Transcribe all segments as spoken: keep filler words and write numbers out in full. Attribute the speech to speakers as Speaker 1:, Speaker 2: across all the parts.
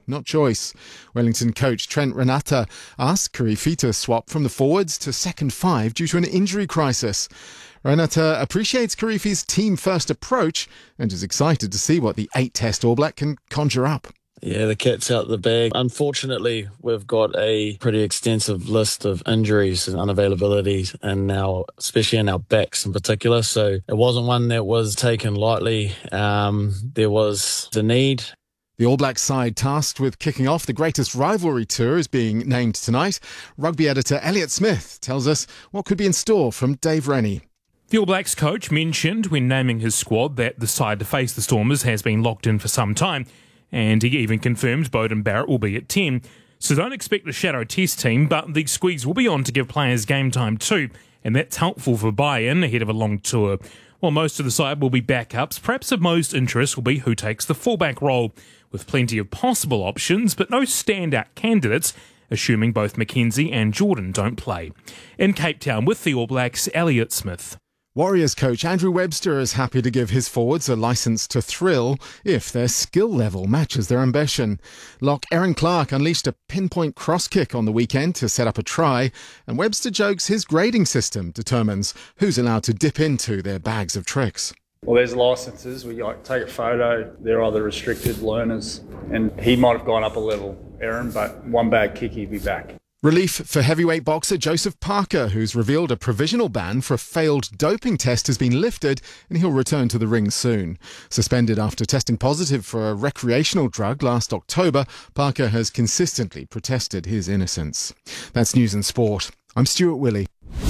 Speaker 1: not choice. Wellington coach Trent Renata asked Kirifi to swap from the forwards to second five due to an injury crisis. Renata appreciates Kirifi's team-first approach and is excited to see what the eight-test All Black can conjure up.
Speaker 2: Yeah, the cat's out the bag. Unfortunately, we've got a pretty extensive list of injuries and unavailabilities, and now, especially in our backs in particular. So it wasn't one that was taken lightly. Um, there was the need.
Speaker 1: The All Black side tasked with kicking off the greatest rivalry tour is being named tonight. Rugby editor Elliot Smith tells us what could be in store from Dave Rennie.
Speaker 3: The All Blacks coach mentioned when naming his squad that the side to face the Stormers has been locked in for some time. And he even confirmed Beauden Barrett will be at ten. So don't expect a shadow test team, but the squeeze will be on to give players game time too, and that's helpful for buy-in ahead of a long tour. While most of the side will be backups, perhaps of most interest will be who takes the fullback role, with plenty of possible options, but no standout candidates, assuming both Mackenzie and Jordan don't play. In Cape Town with the All Blacks, Elliot Smith.
Speaker 1: Warriors coach Andrew Webster is happy to give his forwards a licence to thrill if their skill level matches their ambition. Lock Aaron Clark unleashed a pinpoint cross kick on the weekend to set up a try, and Webster jokes his grading system determines who's allowed to dip into their bags of tricks.
Speaker 4: Well, there's licences. We like take a photo. They're either restricted learners, and he might have gone up a level, Aaron, but one bad kick, he'd be back.
Speaker 1: Relief for heavyweight boxer Joseph Parker, who's revealed a provisional ban for a failed doping test has been lifted and he'll return to the ring soon. Suspended after testing positive for a recreational drug last October, Parker has consistently protested his innocence. That's News and Sport. I'm Stuart Willey.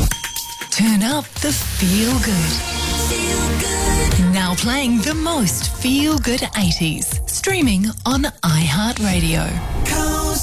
Speaker 5: Turn up the feel good. Feel good. Now playing the most feel good eighties. Streaming on iHeartRadio.